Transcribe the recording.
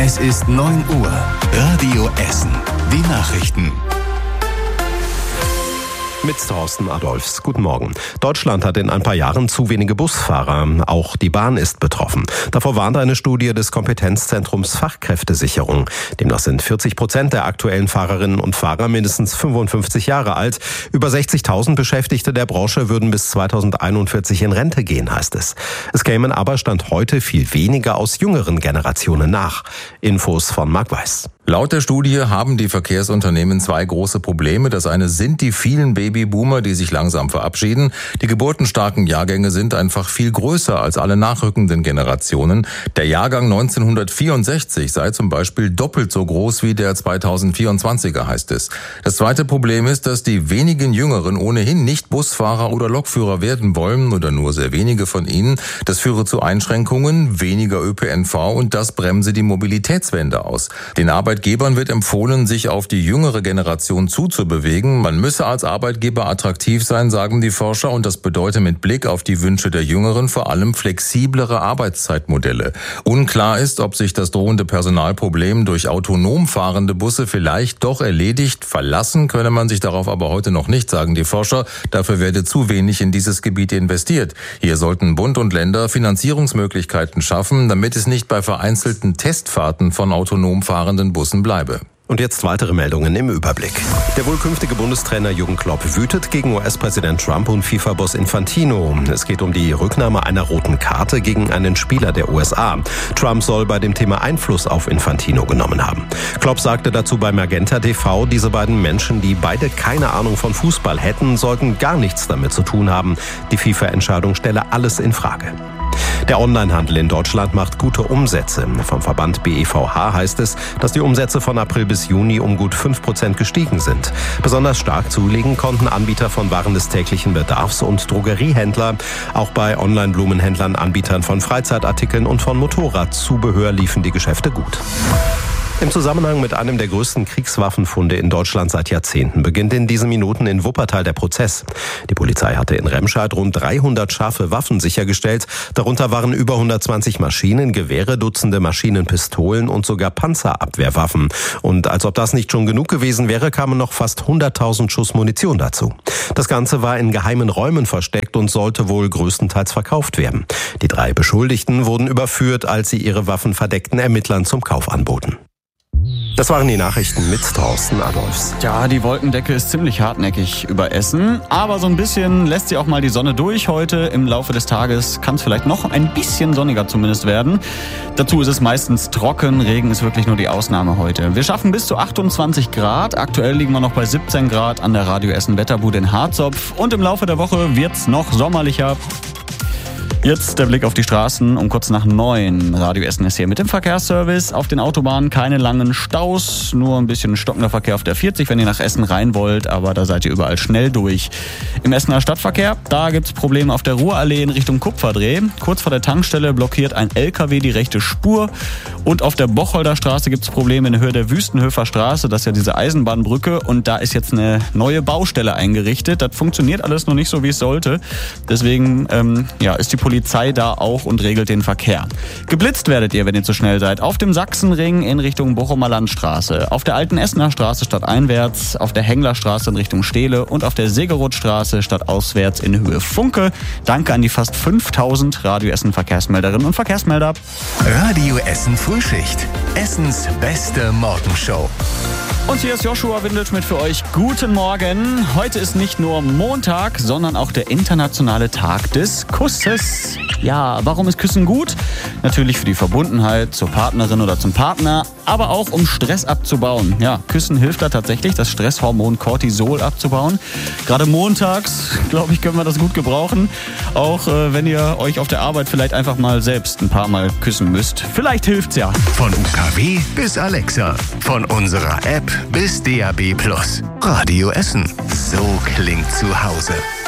Es ist 9 Uhr. Radio Essen. Die Nachrichten. Mit Thorsten Adolfs. Guten Morgen. Deutschland hat in ein paar Jahren zu wenige Busfahrer. Auch die Bahn ist betroffen. Davor warnt eine Studie des Kompetenzzentrums Fachkräftesicherung. Demnach sind 40% der aktuellen Fahrerinnen und Fahrer mindestens 55 Jahre alt. Über 60.000 Beschäftigte der Branche würden bis 2041 in Rente gehen, heißt es. Es kämen aber Stand heute viel weniger aus jüngeren Generationen nach. Infos von Marc Weiß. Laut der Studie haben die Verkehrsunternehmen zwei große Probleme. Das eine sind die vielen Babyboomer, die sich langsam verabschieden. Die geburtenstarken Jahrgänge sind einfach viel größer als alle nachrückenden Generationen. Der Jahrgang 1964 sei zum Beispiel doppelt so groß wie der 2024er, heißt es. Das zweite Problem ist, dass die wenigen Jüngeren ohnehin nicht Busfahrer oder Lokführer werden wollen oder nur sehr wenige von ihnen. Das führe zu Einschränkungen, weniger ÖPNV und das bremse die Mobilitätswende aus. Den Arbeitgebern wird empfohlen, sich auf die jüngere Generation zuzubewegen. Man müsse als Arbeitgeber attraktiv sein, sagen die Forscher, und das bedeutet mit Blick auf die Wünsche der Jüngeren vor allem flexiblere Arbeitszeitmodelle. Unklar ist, ob sich das drohende Personalproblem durch autonom fahrende Busse vielleicht doch erledigt. Verlassen könne man sich darauf aber heute noch nicht, sagen die Forscher. Dafür werde zu wenig in dieses Gebiet investiert. Hier sollten Bund und Länder Finanzierungsmöglichkeiten schaffen, damit es nicht bei vereinzelten Testfahrten von autonom fahrenden Bussen bleibe. Und jetzt weitere Meldungen im Überblick. Der wohl künftige Bundestrainer Jürgen Klopp wütet gegen US-Präsident Trump und FIFA-Boss Infantino. Es geht um die Rücknahme einer roten Karte gegen einen Spieler der USA. Trump soll bei dem Thema Einfluss auf Infantino genommen haben. Klopp sagte dazu bei Magenta TV, diese beiden Menschen, die beide keine Ahnung von Fußball hätten, sollten gar nichts damit zu tun haben. Die FIFA-Entscheidung stelle alles in Frage. Der Onlinehandel in Deutschland macht gute Umsätze. Vom Verband BEVH heißt es, dass die Umsätze von April bis Juni um gut 5% gestiegen sind. Besonders stark zulegen konnten Anbieter von Waren des täglichen Bedarfs und Drogeriehändler. Auch bei Online-Blumenhändlern, Anbietern von Freizeitartikeln und von Motorradzubehör liefen die Geschäfte gut. Im Zusammenhang mit einem der größten Kriegswaffenfunde in Deutschland seit Jahrzehnten beginnt in diesen Minuten in Wuppertal der Prozess. Die Polizei hatte in Remscheid rund 300 scharfe Waffen sichergestellt. Darunter waren über 120 Maschinengewehre, Dutzende Maschinenpistolen und sogar Panzerabwehrwaffen. Und als ob das nicht schon genug gewesen wäre, kamen noch fast 100.000 Schuss Munition dazu. Das Ganze war in geheimen Räumen versteckt und sollte wohl größtenteils verkauft werden. Die 3 Beschuldigten wurden überführt, als sie ihre Waffen verdeckten Ermittlern zum Kauf anboten. Das waren die Nachrichten mit Thorsten Adolfs. Ja, die Wolkendecke ist ziemlich hartnäckig über Essen, aber so ein bisschen lässt sie auch mal die Sonne durch. Heute im Laufe des Tages kann es vielleicht noch ein bisschen sonniger zumindest werden. Dazu ist es meistens trocken, Regen ist wirklich nur die Ausnahme heute. Wir schaffen bis zu 28 Grad, aktuell liegen wir noch bei 17 Grad an der Radio Essen Wetterbude in Harzopf und im Laufe der Woche wird's noch sommerlicher. Jetzt der Blick auf die Straßen um kurz nach 9. Radio Essen ist hier mit dem Verkehrsservice. Auf den Autobahnen keine langen Staus, nur ein bisschen stockender Verkehr auf der 40, wenn ihr nach Essen rein wollt, aber da seid ihr überall schnell durch. Im Essener Stadtverkehr, da gibt's Probleme auf der Ruhrallee in Richtung Kupferdreh. Kurz vor der Tankstelle blockiert ein LKW die rechte Spur. Und auf der Bocholder Straße gibt's Probleme in der Höhe der Wüstenhöfer Straße. Das ist ja diese Eisenbahnbrücke und da ist jetzt eine neue Baustelle eingerichtet. Das funktioniert alles noch nicht so, wie es sollte. Deswegen ist die Polizei da auch und regelt den Verkehr. Geblitzt werdet ihr, wenn ihr zu schnell seid, auf dem Sachsenring in Richtung Bochumer Landstraße, auf der alten Essener Straße stadteinwärts, auf der Henglerstraße in Richtung Steele und auf der Segerothstraße stadtauswärts in Höhe Funke. Danke an die fast 5000 Radio Essen Verkehrsmelderinnen und Verkehrsmelder. Radio Essen Frühschicht. Essens beste Morgenshow. Und hier ist Joshua Windelschmidt für euch. Guten Morgen. Heute ist nicht nur Montag, sondern auch der internationale Tag des Kusses. Ja, warum ist Küssen gut? Natürlich für die Verbundenheit zur Partnerin oder zum Partner, aber auch um Stress abzubauen. Ja, Küssen hilft da tatsächlich, das Stresshormon Cortisol abzubauen. Gerade montags, glaube ich, können wir das gut gebrauchen. Auch wenn ihr euch auf der Arbeit vielleicht einfach mal selbst ein paar Mal küssen müsst. Vielleicht hilft's ja. Von UKW bis Alexa. Von unserer App bis DAB+. Radio Essen. So klingt zu Hause.